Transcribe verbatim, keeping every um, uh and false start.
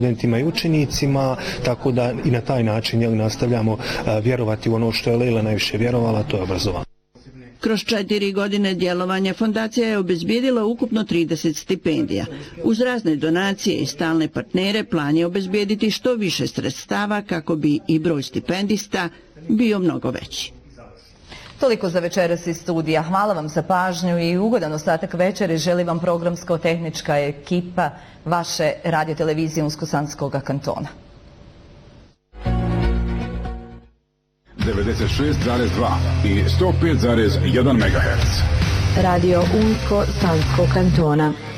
studentima i učenicima, tako da i na taj način jel, nastavljamo vjerovati u ono što je Leila najviše vjerovala, to je obrazovanje. Kroz četiri godine djelovanja fondacija je obezbijedila ukupno trideset stipendija. Uz razne donacije i stalne partnere plan je obezbijediti što više sredstava kako bi i broj stipendista bio mnogo veći. Toliko za večeras iz studija. Hvala vam za pažnju i ugodan ostatak večeri želi vam programsko-tehnička ekipa vaše radiotelevizije Unsko-Sanskog kantona. devedeset šest zarez dva i sto pet zarez jedan megaherc. Radio Unsko-Sanskog kantona.